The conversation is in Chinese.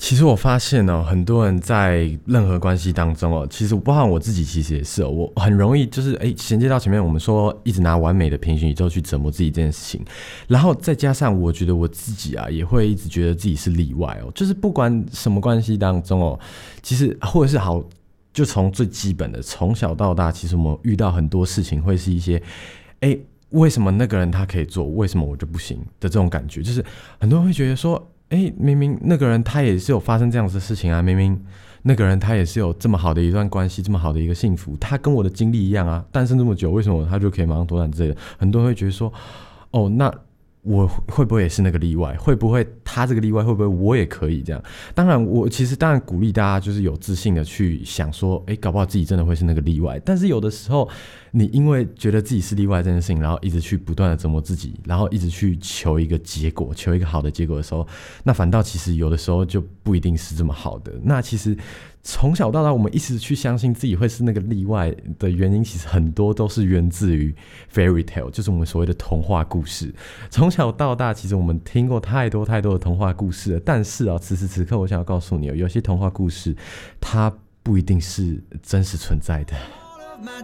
其实我发现哦，很多人在任何关系当中哦，其实包含我自己，其实也是哦，我很容易就是衔接到前面我们说一直拿完美的平行宇宙去折磨自己这件事情，然后再加上我觉得我自己啊，也会一直觉得自己是例外哦，就是不管什么关系当中哦，其实或者是好，就从最基本的从小到大，其实我们遇到很多事情会是一些为什么那个人他可以做，为什么我就不行的这种感觉，就是很多人会觉得说。明明那个人他也是有发生这样子的事情啊，明明那个人他也是有这么好的一段关系，这么好的一个幸福，他跟我的经历一样啊，单身这么久，为什么他就可以马上脱单之类的？很多人会觉得说，哦，那我会不会也是那个例外？会不会他这个例外，会不会我也可以这样？当然，我其实当然鼓励大家就是有自信的去想说，搞不好自己真的会是那个例外。但是有的时候，你因为觉得自己是例外这件事情，然后一直去不断的折磨自己，然后一直去求一个结果，求一个好的结果的时候，那反倒其实有的时候就不一定是这么好的。那其实从小到大，我们一直去相信自己会是那个例外的原因，其实很多都是源自于 fairy tale， 就是我们所谓的童话故事。从小到大，其实我们听过太多太多的童话故事了。但是啊，此时此刻，我想要告诉你，有些童话故事它不一定是真实存在的。